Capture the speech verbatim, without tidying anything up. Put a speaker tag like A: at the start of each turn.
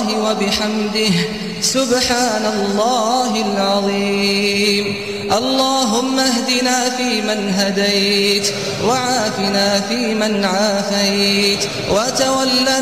A: الله وبحمده سبحان الله العظيم. اللهم اهدنا فيمن هديت، وعافنا فيمن عافيت، وتولنا